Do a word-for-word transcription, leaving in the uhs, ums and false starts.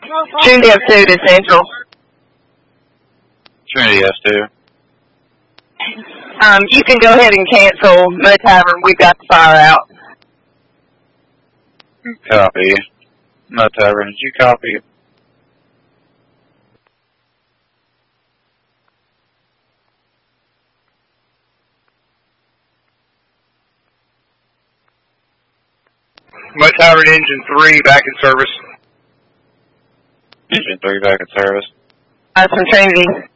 Trinity F two to Central. Trinity F two. Um, you can go ahead and cancel Mud Tavern. We've got the fire out. Copy. Mud Tavern, did you copy? Mud Tavern Engine three back in service. Engine three back in service. That's from Trinity.